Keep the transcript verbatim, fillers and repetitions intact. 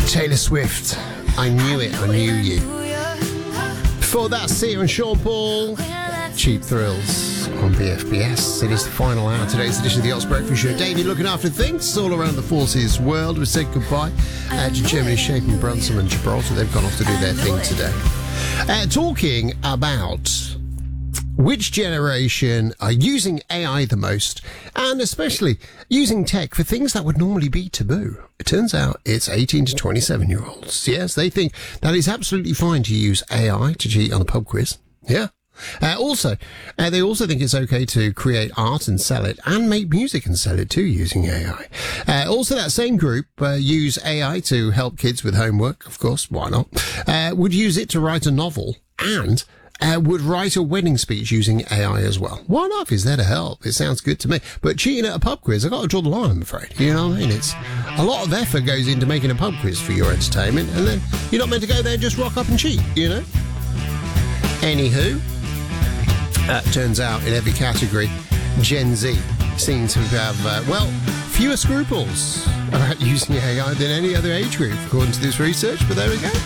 Taylor Swift, I Knew It, I Knew You. Before that, Sia and Sean Paul, Cheap Thrills on B F B S. It is the final hour of today's edition of the Ox Breakfast Show. Davey looking after things all around the forces world. We said goodbye uh, to Germany, Shapen, Brunson and Gibraltar. They've gone off to do their thing today. Uh, talking about which generation are using A I the most, and especially using tech for things that would normally be taboo. It turns out it's eighteen to twenty-seven year olds. Yes, they think that it's absolutely fine to use A I to cheat on a pub quiz. Yeah. Uh, also, uh, they also think it's okay to create art and sell it, and make music and sell it too using A I. Uh, also, that same group uh, use A I to help kids with homework. Of course, why not? Uh, would use it to write a novel, and Uh, would write a wedding speech using A I as well. Why not? If it's there to help, it sounds good to me. But cheating at a pub quiz, I've got to draw the line, I'm afraid. You know what I mean? It's a lot of effort goes into making a pub quiz for your entertainment, and then you're not meant to go there and just rock up and cheat, you know? Anywho, uh, turns out in every category, Gen Z seems to have, uh, well, fewer scruples about using A I than any other age group, according to this research, but there we go.